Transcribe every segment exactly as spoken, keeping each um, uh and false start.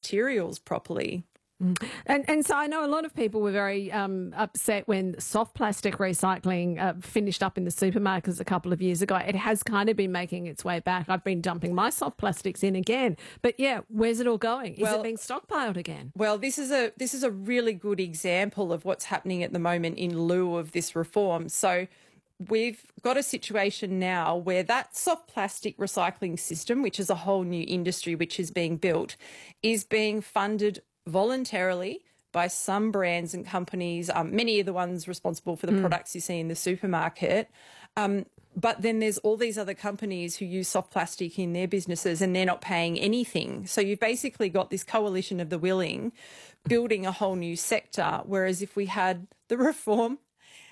materials properly. Mm. And, and so I know a lot of people were very um, upset when soft plastic recycling uh, finished up in the supermarkets a couple of years ago. It has kind of been making its way back. I've been dumping my soft plastics in again. But yeah, where's it all going? Is well, it being stockpiled again? Well, this is a this is a really good example of what's happening at the moment in lieu of this reform. So we've got a situation now where that soft plastic recycling system, which is a whole new industry which is being built, is being funded voluntarily by some brands and companies, um, many of the ones responsible for the mm. products you see in the supermarket. Um, but then there's all these other companies who use soft plastic in their businesses and they're not paying anything. So you've basically got this coalition of the willing building a whole new sector, whereas if we had the reform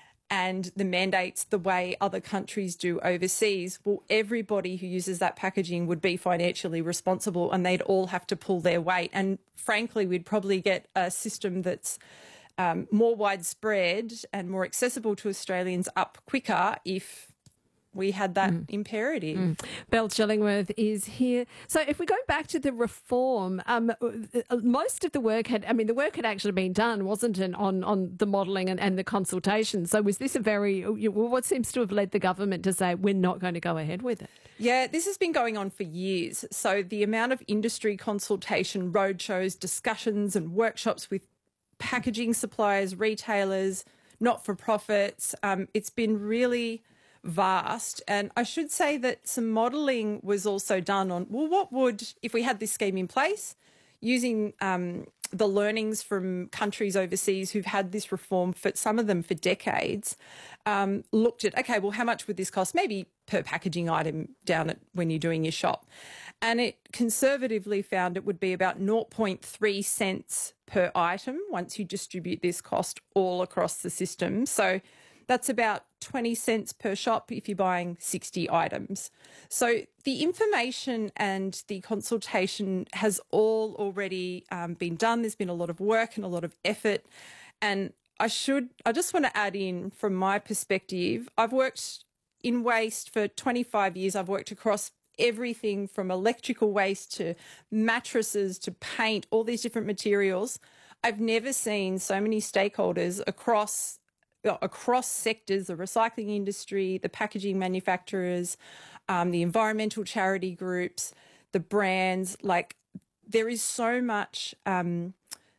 and the mandates the way other countries do overseas, well, everybody who uses that packaging would be financially responsible and they'd all have to pull their weight. And frankly, we'd probably get a system that's um, more widespread and more accessible to Australians up quicker if we had that mm. imperative. Mm. Belle Chillingworth is here. So if we go back to the reform, um, most of the work had, I mean, the work had actually been done, wasn't it, on, on the modelling and, and the consultation. So was this a very, what seems to have led the government to say we're not going to go ahead with it? Yeah, this has been going on for years. So the amount of industry consultation, roadshows, discussions and workshops with packaging suppliers, retailers, not-for-profits, um, it's been really vast. And I should say that some modelling was also done on, well, what would, if we had this scheme in place, using um, the learnings from countries overseas who've had this reform, for some of them for decades, um, looked at, okay, well, how much would this cost? Maybe per packaging item down at when you're doing your shop. And it conservatively found it would be about zero point three cents per item once you distribute this cost all across the system. So that's about twenty cents per shop if you're buying sixty items. So the information and the consultation has all already um, been done. There's been a lot of work and a lot of effort. And I should, I just want to add in from my perspective, I've worked in waste for twenty-five years. I've worked across everything from electrical waste to mattresses to paint, all these different materials. I've never seen so many stakeholders across across sectors, the recycling industry, the packaging manufacturers, um, the environmental charity groups, the brands. Like, there is so much, um,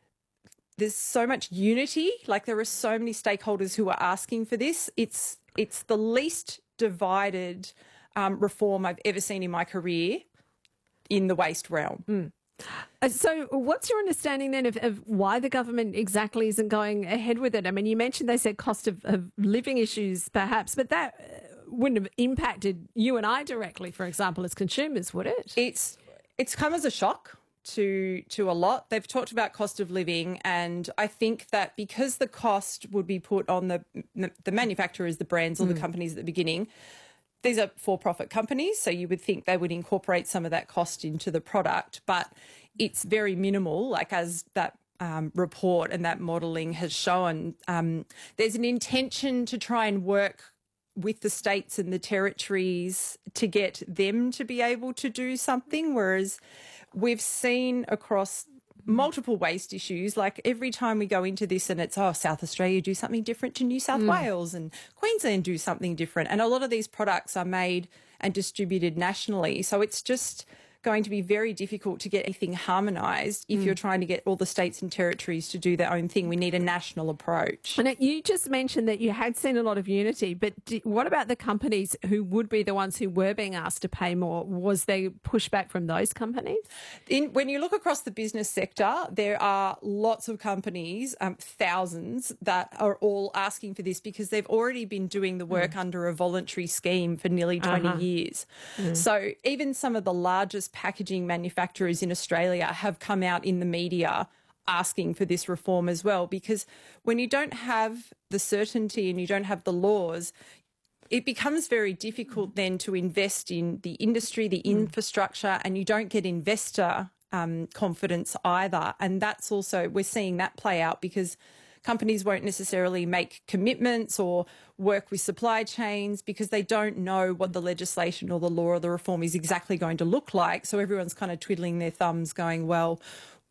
there's so much unity. Like, there are so many stakeholders who are asking for this. It's, it's the least divided um, reform I've ever seen in my career in the waste realm. Mm. So what's your understanding then of, of why the government exactly isn't going ahead with it? I mean, you mentioned they said cost of, of living issues perhaps, but that wouldn't have impacted you and I directly, for example, as consumers, would it? It's it's come as a shock to to a lot. They've talked about cost of living, and I think that because the cost would be put on the the manufacturers, the brands, or mm. the companies at the beginning. These are for-profit companies, so you would think they would incorporate some of that cost into the product, but it's very minimal, like as that um, report and that modelling has shown. Um, there's an intention to try and work with the states and the territories to get them to be able to do something, whereas we've seen across multiple waste issues, like every time we go into this and it's, oh, South Australia do something different to New South mm. Wales and Queensland do something different. And a lot of these products are made and distributed nationally. So it's just going to be very difficult to get anything harmonised if mm. you're trying to get all the states and territories to do their own thing. We need a national approach. And you just mentioned that you had seen a lot of unity, but do, what about the companies who would be the ones who were being asked to pay more? Was there pushback from those companies? In, when you look across the business sector, there are lots of companies, um, thousands, that are all asking for this because they've already been doing the work mm. under a voluntary scheme for nearly twenty uh-huh. years. Mm. So even some of the largest packaging manufacturers in Australia have come out in the media asking for this reform as well, because when you don't have the certainty and you don't have the laws, it becomes very difficult then to invest in the industry, the infrastructure, and you don't get investor um, confidence either. And that's also, we're seeing that play out because companies won't necessarily make commitments or work with supply chains because they don't know what the legislation or the law or the reform is exactly going to look like. So everyone's kind of twiddling their thumbs going, well,